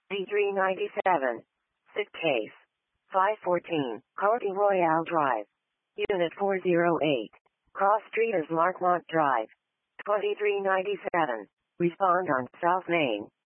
D397. Sit case. 514, Carty Royale Drive. Unit 408. Cross Street is Larchmont Drive. 2397. Respond on South Main.